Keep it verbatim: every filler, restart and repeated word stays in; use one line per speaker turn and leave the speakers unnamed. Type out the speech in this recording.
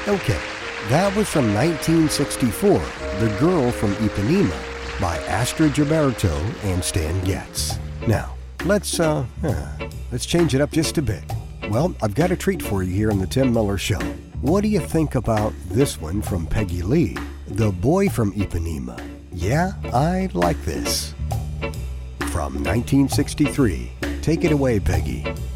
Okay, that was from nineteen sixty-four, The Girl from Ipanema by Astrid Gilberto and Stan Getz. Now, let's, uh, uh, let's change it up just a bit. Well, I've got a treat for you here on the Tim Miller Show. What do you think about this one from Peggy Lee, The Boy from Ipanema? Yeah, I like this. From nineteen sixty-three. Take it away, Peggy.